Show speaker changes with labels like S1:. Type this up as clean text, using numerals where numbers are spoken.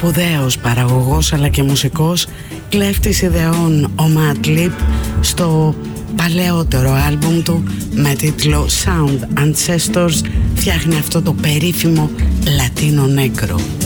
S1: σπουδαίος παραγωγός αλλά και μουσικός, κλέφτης ιδεών ο Madlib, στο παλαιότερο άλμπουμ του με τίτλο Sound Ancestors φτιάχνει αυτό το περίφημο Latino Negro.